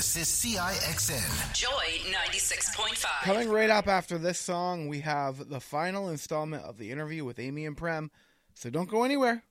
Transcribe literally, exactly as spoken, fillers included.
This is C I X N. Joy ninety-six point five. Coming right up after this song, we have the final installment of the interview with Amy and Prem. So don't go anywhere.